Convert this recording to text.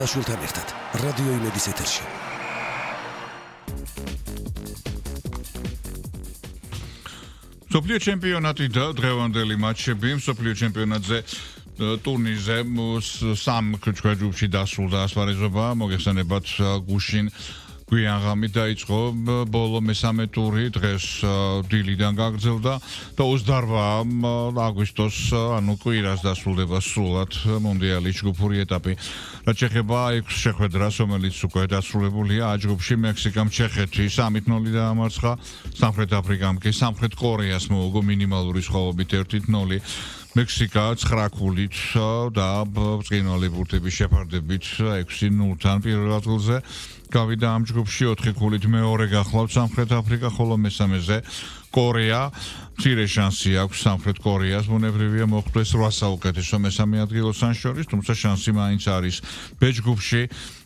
შულთან ერთად რადიო იმედის ეთერში. მსოფლიო ჩემპიონატი და დღევანდელი მატჩები მსოფლიო ჩემპიონატზე ტურნირზე სამ ჯგუფში დასრულდა ასპარეზობა. მოგეხსენებათ გუშინ გვიანღამი დაიწყო ბოლო მესამე ტური დღეს დილიდან გაგრძელდა და 28 აგვისტოს ანუ კვირას დასრულდება სრულად მუნდიალის ჯგუფური ეტაპი. რაც შეეხება 6 შეხვედრას, რომელიც უკვე დასრულებულია, ჯგუფში მექსიკამ ჩეხეთი 3-0 დაამარცხა, სამხრეთ აფრიკამ კი სამხრეთ კორეას მოუგო მინიმალური სხვაობით 1-0. მექსიკა 9-0-ით და ბრწყინვალე ბურთების შეფარდებით 6-0-თან პირველ ადგილზე გავიდა ამ ჯგუფში. 4-0-ით მეორე გახლავთ სამხრეთ აფრიკა, ხოლო მესამეზე კორეა. მცირე შანსი აქვს სამხრეთ კორეას, ბუნებრივია მოხვდეს 8 საუკეთესო მესამე ადგილოსან შორის, თუმცა შანსი მაინც არის. ბ ჯგუფში